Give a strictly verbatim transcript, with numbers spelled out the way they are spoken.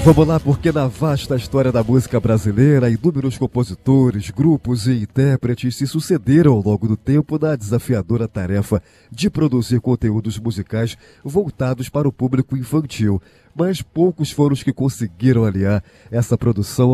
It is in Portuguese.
Vamos lá, porque na vasta história da música brasileira, inúmeros compositores, grupos e intérpretes se sucederam ao longo do tempo na desafiadora tarefa de produzir conteúdos musicais voltados para o público infantil. Mas poucos foram os que conseguiram aliar essa produção